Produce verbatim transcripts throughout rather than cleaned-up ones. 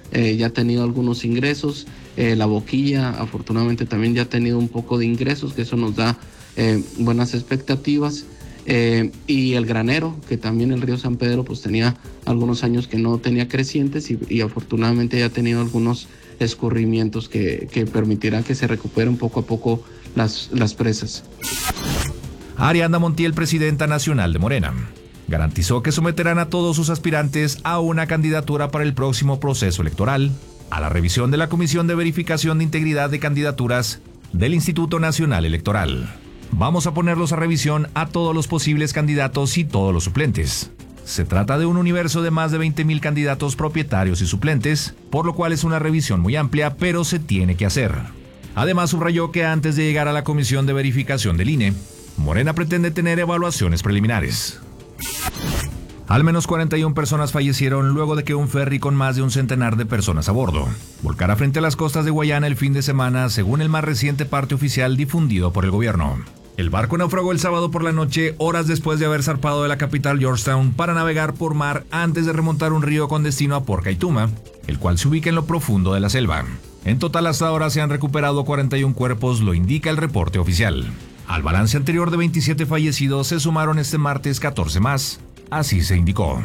eh, ya ha tenido algunos ingresos, eh, la Boquilla afortunadamente también ya ha tenido un poco de ingresos, que eso nos da eh, buenas expectativas, eh, y el Granero, que también el río San Pedro pues tenía algunos años que no tenía crecientes y, y afortunadamente ya ha tenido algunos escurrimientos que, que permitirán que se recuperen poco a poco las, las presas. Ariadna Montiel, presidenta nacional de Morena, garantizó que someterán a todos sus aspirantes a una candidatura para el próximo proceso electoral, a la revisión de la Comisión de Verificación de Integridad de Candidaturas del Instituto Nacional Electoral. Vamos a ponerlos a revisión a todos los posibles candidatos y todos los suplentes. Se trata de un universo de más de veinte mil candidatos propietarios y suplentes, por lo cual es una revisión muy amplia, pero se tiene que hacer. Además, subrayó que antes de llegar a la Comisión de Verificación del I N E, Morena pretende tener evaluaciones preliminares. Al menos cuarenta y una personas fallecieron luego de que un ferry con más de un centenar de personas a bordo volcara frente a las costas de Guayana el fin de semana, según el más reciente parte oficial difundido por el gobierno. El barco naufragó el sábado por la noche, horas después de haber zarpado de la capital Georgetown para navegar por mar antes de remontar un río con destino a Port Kaituma, el cual se ubica en lo profundo de la selva. En total, hasta ahora se han recuperado cuarenta y un cuerpos, lo indica el reporte oficial. Al balance anterior de veintisiete fallecidos se sumaron este martes catorce más, así se indicó.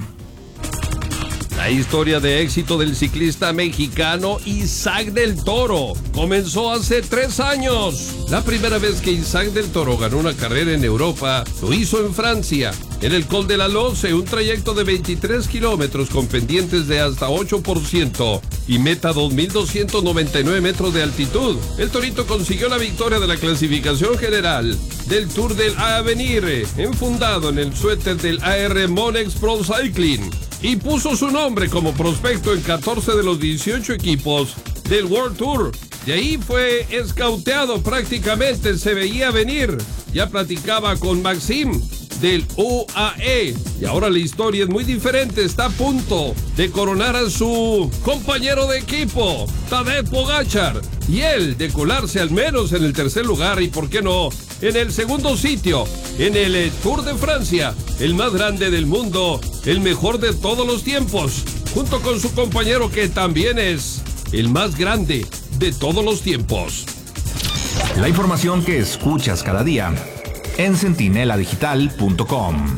La historia de éxito del ciclista mexicano Isaac del Toro comenzó hace tres años. La primera vez que Isaac del Toro ganó una carrera en Europa, lo hizo en Francia, en el Col de la Loze, un trayecto de veintitrés kilómetros con pendientes de hasta ocho por ciento y meta dos mil doscientos noventa y nueve metros de altitud. El Torito consiguió la victoria de la clasificación general del Tour del Avenir, enfundado en el suéter del A R Monex Pro Cycling, y puso su nombre como prospecto en catorce de los dieciocho equipos del World Tour. De ahí fue escauteado, prácticamente se veía venir. Ya platicaba con Maxim del U A E y ahora la historia es muy diferente. Está a punto de coronar a su compañero de equipo, Tadej Pogačar, y él de colarse al menos en el tercer lugar y por qué no en el segundo sitio en el Tour de Francia, el más grande del mundo, el mejor de todos los tiempos, junto con su compañero que también es el más grande de todos los tiempos. La información que escuchas cada día en centinela digital punto com.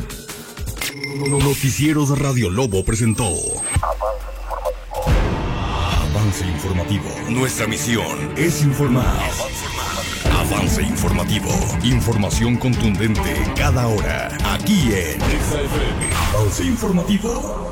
Noticieros Radio Lobo presentó Avance Informativo. Nuestra misión es informar. Avance Informativo. Información contundente cada hora. Aquí en Avance Informativo.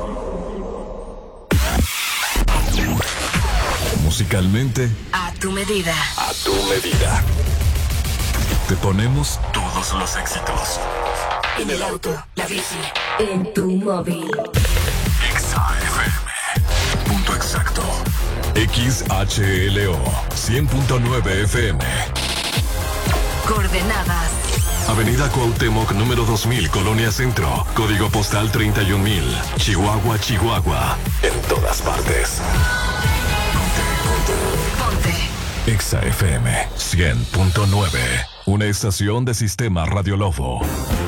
Musicalmente, a tu medida. A tu medida. Te ponemos todos los éxitos. En el auto, la bici, en tu móvil. X A F M. Punto exacto. X H L O. cien punto nueve F M. Coordenadas. Avenida Cuauhtémoc, número dos mil, Colonia Centro. Código postal treinta y un mil. Chihuahua, Chihuahua. En todas partes. Ponte. X A F M cien punto nueve. Una estación de Sistema Radio Lobo.